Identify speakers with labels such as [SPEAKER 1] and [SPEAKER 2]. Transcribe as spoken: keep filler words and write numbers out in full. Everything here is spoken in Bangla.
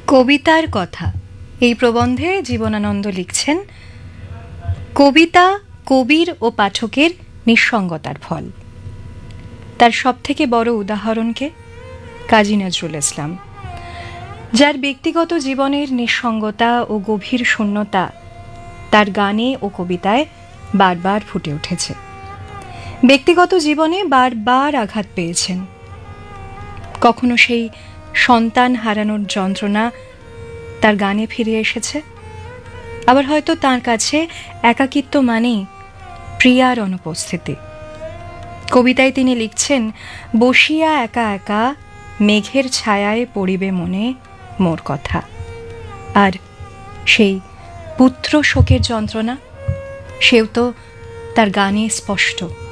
[SPEAKER 1] কবিতার কথা এই প্রবন্ধে জীবনানন্দ লিখছেন, কবিতা কবির ও পাঠকের নিঃসঙ্গতার ফল। তার সবথেকে বড় উদাহরণকে কাজী নজরুল ইসলাম, যার ব্যক্তিগত জীবনের নিঃসঙ্গতা ও গভীর শূন্যতা তার গানে ও কবিতায় বারবার ফুটে উঠেছে। ব্যক্তিগত জীবনে বারবার আঘাত পেয়েছেন। কখনো সেই সন্তান হারানোর যন্ত্রণা তার গানে ফিরে এসেছে, আবার হয়তো তার কাছে একাকিত্ব মানেই প্রিয়ার অনুপস্থিতি। কবিতায় তিনি লিখছেন, বসিয়া একা একা মেঘের ছায়ায় পড়িবে মনে মোর কথা। আর সেই পুত্র শোকের যন্ত্রণা, সেও তো তার গানে স্পষ্ট।